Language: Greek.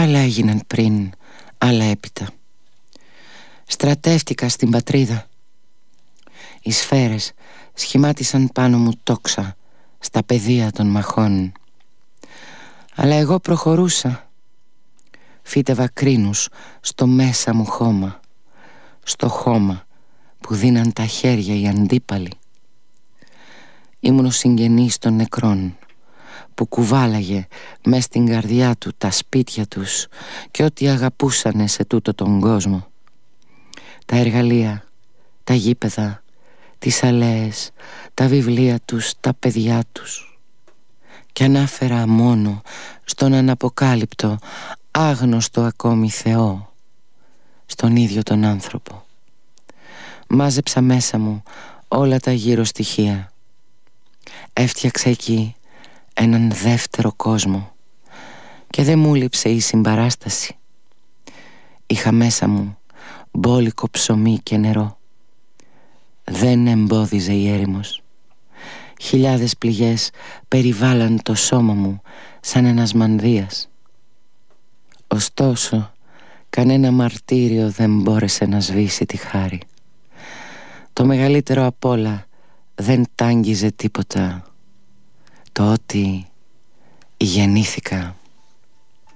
Άλλα έγιναν πριν, άλλα έπειτα. Στρατεύτηκα στην πατρίδα. Οι σφαίρες σχημάτισαν πάνω μου τόξα στα πεδία των μαχών. Αλλά εγώ προχωρούσα. Φύτευα κρίνους στο μέσα μου χώμα, στο χώμα που δίναν τα χέρια οι αντίπαλοι. Ήμουν ο συγγενής των νεκρών, που κουβάλαγε μες στην καρδιά του τα σπίτια τους και ό,τι αγαπούσανε σε τούτο τον κόσμο. Τα εργαλεία, τα γήπεδα, τις αλέες, τα βιβλία τους, τα παιδιά τους. Και ανάφερα μόνο στον αναποκάλυπτο, άγνωστο ακόμη Θεό, στον ίδιο τον άνθρωπο. Μάζεψα μέσα μου όλα τα γύρω στοιχεία. Έφτιαξα εκεί έναν δεύτερο κόσμο και δεν μου λείψε η συμπαράσταση. Είχα μέσα μου μπόλικο ψωμί και νερό. Δεν εμπόδιζε η έρημος. Χιλιάδες πληγές περιβάλλαν το σώμα μου σαν ένας μανδύας. Ωστόσο, κανένα μαρτύριο δεν μπόρεσε να σβήσει τη χάρη. Το μεγαλύτερο απ' όλα δεν τ' άγγιζε τίποτα. Το ότι γεννήθηκα.